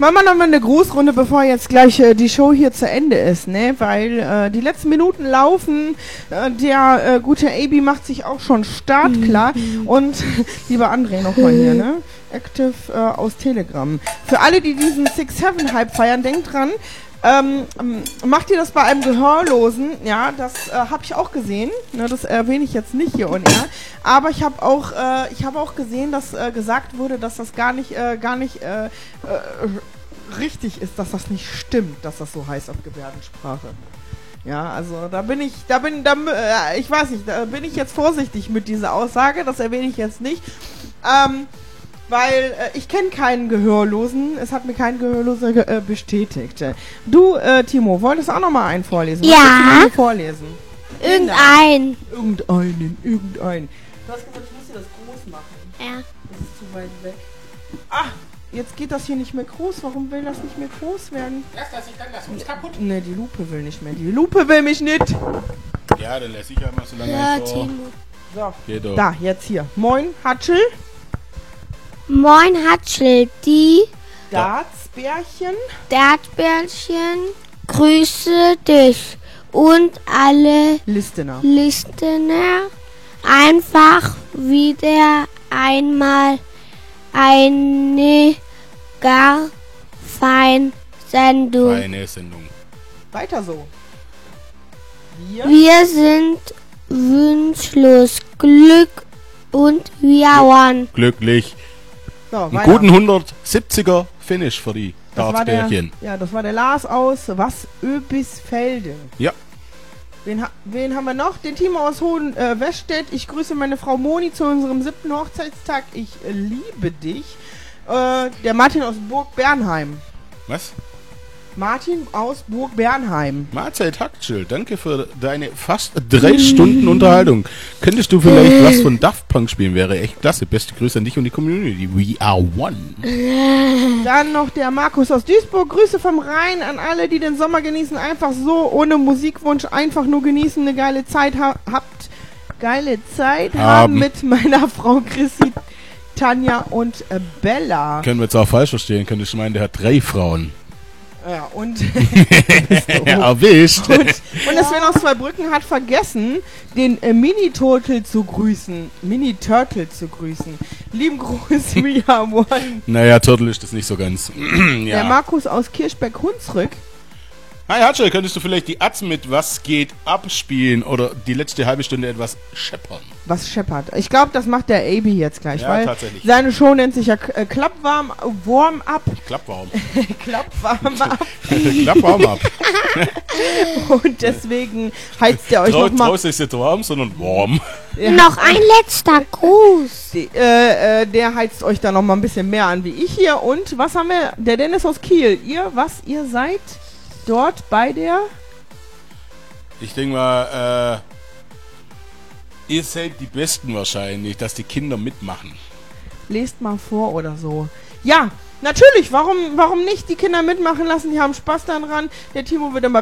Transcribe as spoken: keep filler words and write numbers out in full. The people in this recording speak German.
Machen wir nochmal eine Grußrunde, bevor jetzt gleich äh, die Show hier zu Ende ist, ne? Weil äh, die letzten Minuten laufen. Äh, der äh, gute A B macht sich auch schon startklar. Mhm. Und lieber André nochmal hier, ne? Active äh, aus Telegram. Für alle, die diesen Six Seven Hype feiern, denkt dran, ähm, macht ihr das bei einem Gehörlosen? Ja, das äh, habe ich auch gesehen. Ne, das erwähne ich jetzt nicht hier und er. Aber ich habe auch, äh, ich habe auch gesehen, dass äh, gesagt wurde, dass das gar nicht, äh, gar nicht äh, äh, richtig ist, dass das nicht stimmt, dass das so heißt auf Gebärdensprache. Ja, also da bin ich, da bin, da, äh, ich weiß nicht, da bin ich jetzt vorsichtig mit dieser Aussage. Das erwähne ich jetzt nicht. Ähm, Weil äh, ich kenne keinen Gehörlosen. Es hat mir kein Gehörloser ge äh, bestätigt. Du, äh, Timo, wolltest auch noch mal einen vorlesen? Ja. Was willst du vorlesen? Irgendein. Irgendeinen, irgendeinen. Du hast gesagt, ich muss dir das groß machen. Ja. Das ist zu weit weg. Ah, jetzt geht das hier nicht mehr groß. Warum will das nicht mehr groß werden? Lass das, ich kann das. Ist kaputt. Ne, die Lupe will nicht mehr. Die Lupe will mich nicht. Ja, dann lass ich einmal so lange Ja, vor. Timo. So, Geht doch. da, jetzt hier. Moin, Hatschel. Moin, Hatschel, die Dartsbärchen. Dartbärchen, grüße dich und alle Listener. Listener einfach wieder einmal eine gar fein Sendung. Eine Sendung. Weiter so. Wir. Wir sind wünschlos Glück und wir waren. Glücklich. So, Einen weiter. guten hundertsiebziger Finish für die Das war der, Dartsbärchen. ja, das war der Lars aus Was Öbisfelde. Ja. Wen, ha wen haben wir noch? Den Timo aus Hohen äh, Weststedt. Ich grüße meine Frau Moni zu unserem siebten Hochzeitstag. Ich äh, liebe dich. Äh, der Martin aus Burg Bernheim. Was? Martin aus Burg Bernheim. Mahlzeit Hackchill, danke für deine fast drei Stunden Unterhaltung. Könntest du vielleicht was von Daft Punk spielen? Wäre echt klasse. Beste Grüße an dich und die Community. We are one. Dann noch der Markus aus Duisburg. Grüße vom Rhein an alle, die den Sommer genießen. Einfach so, ohne Musikwunsch. Einfach nur genießen, eine geile Zeit ha habt. Geile Zeit haben, Haben. mit meiner Frau Chrissy, Tanja und äh, Bella. Können wir jetzt auch falsch verstehen. Könntest du meinen, der hat drei Frauen. Ja, und, Erwischt. und, und das Sven aus Zweibrücken hat vergessen, den äh, Mini-Turtle zu grüßen. Mini-Turtle zu grüßen. Lieben Gruß, we are one. Naja, Turtle ist das nicht so ganz. Der Ja. Markus aus Kirchberg-Hunsrück. Hi Hatschel, könntest du vielleicht die Atzen mit Was geht abspielen oder die letzte halbe Stunde etwas scheppern? Was scheppert. Ich glaube, das macht der A B jetzt gleich, Ja, weil tatsächlich. seine Show nennt sich ja äh, Klappwarm, Warm-Up. Klappwarm. Klappwarm-Up. Klappwarm ab. Und deswegen heizt er euch Trau, nochmal. draußen ist nicht warm, sondern warm. Noch ein letzter Gruß. Äh, äh, der heizt euch da nochmal ein bisschen mehr an wie ich hier. Und was haben wir? Der Dennis aus Kiel. Ihr, was, ihr seid dort bei der... Ich denke mal, äh, ihr seid die Besten wahrscheinlich, dass die Kinder mitmachen. Lest mal vor oder so. Ja, natürlich. Warum, warum nicht die Kinder mitmachen lassen? Die haben Spaß daran. Der Timo wird immer